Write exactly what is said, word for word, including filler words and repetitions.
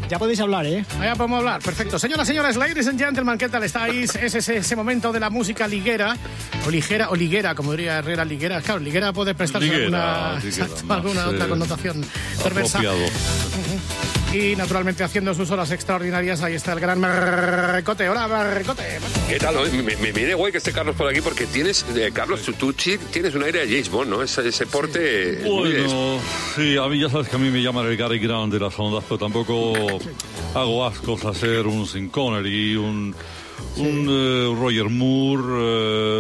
Ya podéis hablar, ¿eh? Ya podemos hablar, perfecto. Señoras, señores, ladies and gentlemen, ¿qué tal estáis? Es ese, ese momento de la música liguera, o ligera, o liguera, como diría Herrera, liguera. Claro, liguera puede prestarse Liguera, alguna, liguera, exacto, más, alguna otra eh, connotación perversa. apropiado. Uh-huh. Y naturalmente haciendo sus horas extraordinarias, ahí está el gran Marcote. Hola, Marcote. ¿Qué tal? Me, me viene guay que esté Carlos por aquí porque tienes, eh, Carlos, tú, tú sí tienes un aire de James Bond, ¿no? Ese, ese porte... es muy de- Bueno, sí, a mí ya sabes que a mí me llaman el Gary Grant de las ondas, pero tampoco hago ascos a ser un Sean Connery, un, un eh, Roger Moore... eh,